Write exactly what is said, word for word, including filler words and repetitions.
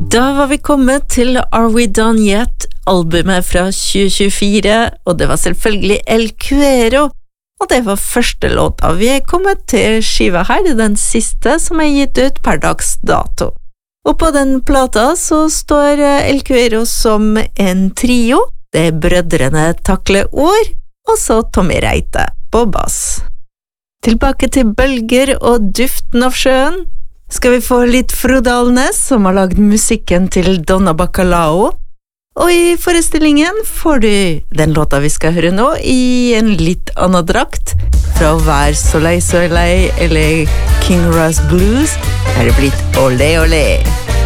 Da var vi kommet til Are We Done Yet, albumet fra tjue tjuefire, og det var selvfølgelig El Cuero, og det var første låta. Vi er kommet til skiva her, den siste som er gitt ut per dags dato. Og på den plata så står El Cuero som en trio. Det er brødrene Takle År, og så Tommy Reite på bass. Tilbake til bølger og duften av sjøen. Skal vi få litt Frode Alnes, som har lagd musikken til Donna Bacalao. Og i forestillingen får du den låta vi skal høre nå i en litt annen drakt. Fra å være Soleil Soleil eller King Ross Blues er det blitt Olé Olé.